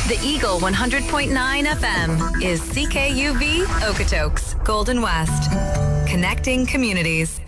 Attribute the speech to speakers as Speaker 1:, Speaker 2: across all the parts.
Speaker 1: The Eagle 100.9 FM is CKUV Okotoks, Golden West. Connecting communities.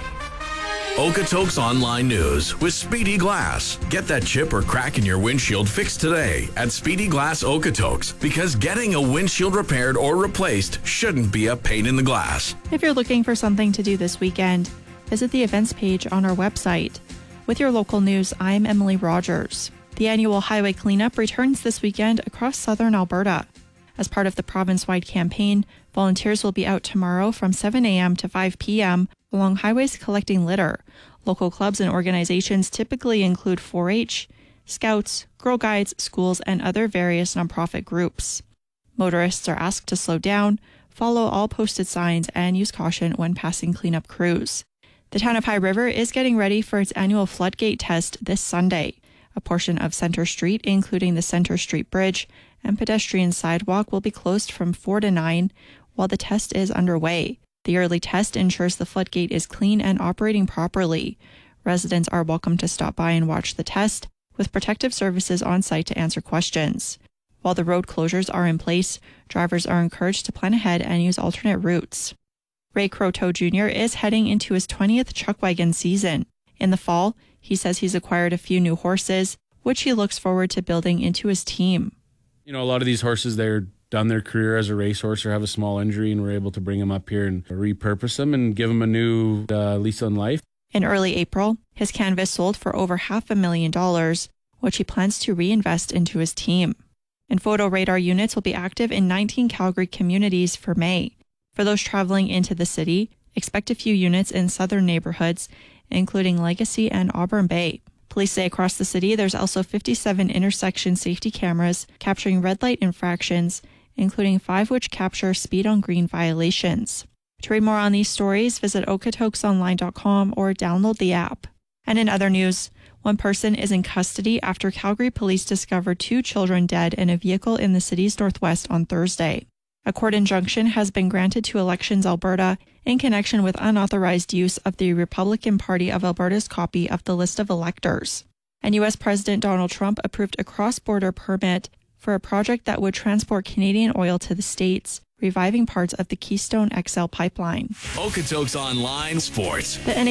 Speaker 2: Okotoks Online News with Speedy Glass. Get that chip or crack in your windshield fixed today at Speedy Glass Okotoks, because getting a windshield repaired or replaced shouldn't be a pain in the glass.
Speaker 3: If you're looking for something to do this weekend, visit the events page on our website. With your local news, I'm Emily Rogers. The annual highway cleanup returns this weekend across southern Alberta. As part of the province-wide campaign, volunteers will be out tomorrow from 7 a.m. to 5 p.m. along highways collecting litter. Local clubs and organizations typically include 4-H, Scouts, Girl Guides, schools, and other various nonprofit groups. Motorists are asked to slow down, follow all posted signs, and use caution when passing cleanup crews. The town of High River is getting ready for its annual floodgate test this Sunday. A portion of Centre Street, including the Centre Street Bridge and pedestrian sidewalk, will be closed from 4 to 9 while the test is underway. The early test ensures the floodgate is clean and operating properly. Residents are welcome to stop by and watch the test, with protective services on site to answer questions. While the road closures are in place, drivers are encouraged to plan ahead and use alternate routes. Ray Croteau Jr. is heading into his 20th chuck wagon season. In the fall, he says he's acquired a few new horses, which he looks forward to building into his team.
Speaker 4: You know, a lot of these horses, they're done their career as a racehorse or have a small injury, and we're able to bring them up here and repurpose them and give them a new lease on life.
Speaker 3: In early April, his canvas sold for over $500,000, which he plans to reinvest into his team. And photo radar units will be active in 19 Calgary communities for May. For those traveling into the city, expect a few units in southern neighborhoods, including Legacy and Auburn Bay. Police say across the city there's also 57 intersection safety cameras capturing red light infractions, including 5 which capture speed on green violations. To read more on these stories, visit okotoksonline.com or download the app. And in other news, one person is in custody after Calgary police discovered 2 children dead in a vehicle in the city's northwest on Thursday. A court injunction has been granted to Elections Alberta in connection with unauthorized use of the Republican Party of Alberta's copy of the list of electors. And U.S. President Donald Trump approved a cross-border permit for a project that would transport Canadian oil to the States, reviving parts of the Keystone XL pipeline.
Speaker 2: Okotoks Online Sports.
Speaker 3: The